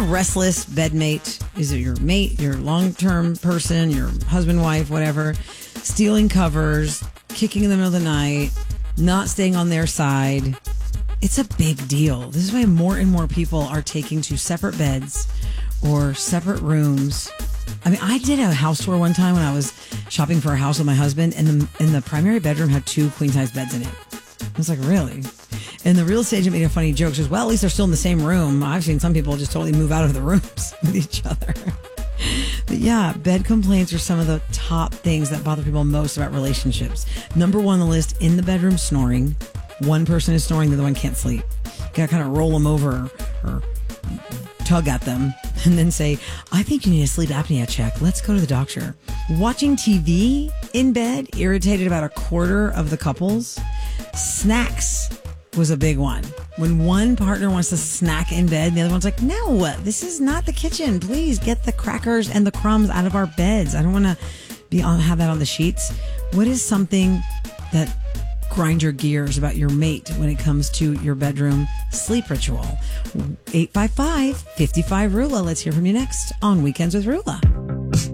restless bedmate? Is it your mate, your long-term person, your husband, wife, whatever, stealing covers, kicking in the middle of the night, not staying on their side? It's a big deal. This is why more and more people are taking to separate beds or separate rooms. I mean, I did a house tour one time when I was shopping for a house with my husband, and the primary bedroom had 2 queen-size beds in it. I was like, really? And the real estate agent made a funny joke. She goes, well, at least they're still in the same room. I've seen some people just totally move out of the rooms with each other. But yeah, bed complaints are some of the top things that bother people most about relationships. Number 1 on the list, in the bedroom, snoring. One person is snoring, the other one can't sleep. You gotta kind of roll them over or tug at them and then say, I think you need a sleep apnea check. Let's go to the doctor. Watching TV in bed irritated about a quarter of the couples. Snacks was a big one. When one partner wants to snack in bed, the other one's like, no, this is not the kitchen. Please get the crackers and the crumbs out of our beds. I don't want to have that on the sheets. What is something that grind your gears about your mate when it comes to your bedroom sleep ritual? 855-55-RULA. Let's hear from you next on Weekends with Rula.